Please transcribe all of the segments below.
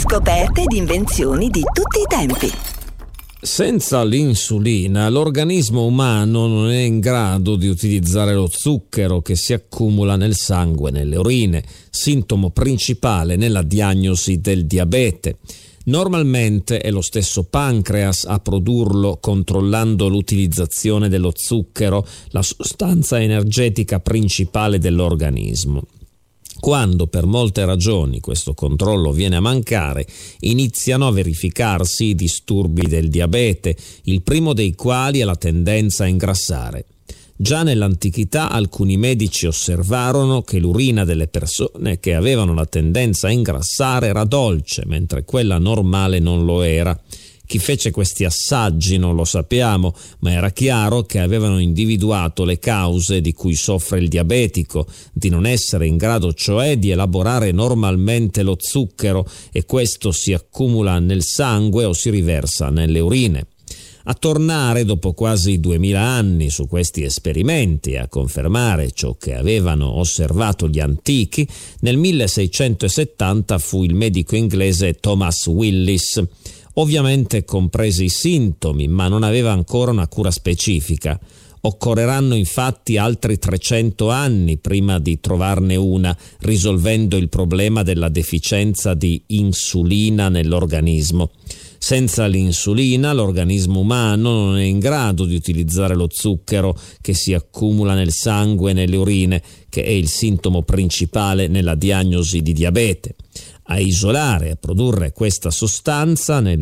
Scoperte ed invenzioni di tutti i tempi. Senza l'insulina, l'organismo umano non è in grado di utilizzare lo zucchero che si accumula nel sangue e nelle urine, sintomo principale nella diagnosi del diabete. Normalmente è lo stesso pancreas a produrlo, controllando l'utilizzazione dello zucchero, la sostanza energetica principale dell'organismo. Quando per molte ragioni questo controllo viene a mancare, iniziano a verificarsi i disturbi del diabete, il primo dei quali è la tendenza a ingrassare. Già nell'antichità alcuni medici osservarono che l'urina delle persone che avevano la tendenza a ingrassare era dolce, mentre quella normale non lo era. Chi fece questi assaggi non lo sappiamo, ma era chiaro che avevano individuato le cause di cui soffre il diabetico, di non essere in grado cioè di elaborare normalmente lo zucchero, e questo si accumula nel sangue o si riversa nelle urine. A tornare dopo quasi 2000 anni su questi esperimenti e a confermare ciò che avevano osservato gli antichi, nel 1670 fu il medico inglese Thomas Willis. Ovviamente comprese i sintomi, ma non aveva ancora una cura specifica. Occorreranno infatti altri 300 anni prima di trovarne una, risolvendo il problema della deficienza di insulina nell'organismo. Senza l'insulina l'organismo umano non è in grado di utilizzare lo zucchero che si accumula nel sangue e nelle urine, che è il sintomo principale nella diagnosi di diabete. A isolare e a produrre questa sostanza nel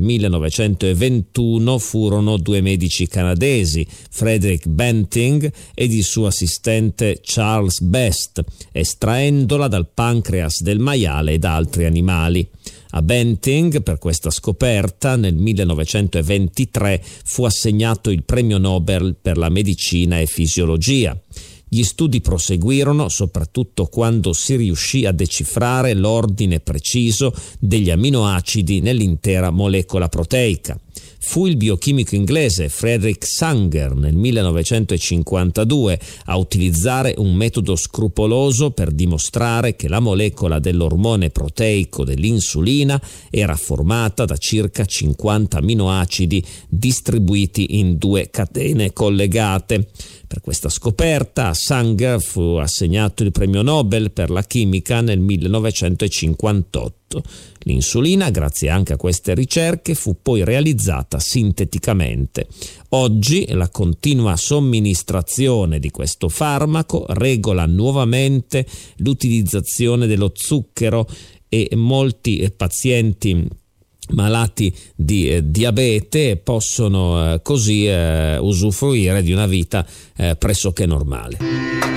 1921 furono due medici canadesi, Frederick Banting ed il suo assistente Charles Best, estraendola dal pancreas del maiale e da altri animali. A Banting, per questa scoperta, nel 1923 fu assegnato il premio Nobel per la medicina e fisiologia. Gli studi proseguirono soprattutto quando si riuscì a decifrare l'ordine preciso degli aminoacidi nell'intera molecola proteica. Fu il biochimico inglese Frederick Sanger nel 1952 a utilizzare un metodo scrupoloso per dimostrare che la molecola dell'ormone proteico dell'insulina era formata da circa 50 aminoacidi distribuiti in due catene collegate. Per questa scoperta a Sanger fu assegnato il premio Nobel per la chimica nel 1958. L'insulina, grazie anche a queste ricerche, fu poi realizzata sinteticamente. Oggi la continua somministrazione di questo farmaco regola nuovamente l'utilizzazione dello zucchero e molti pazienti malati di diabete possono così usufruire di una vita pressoché normale.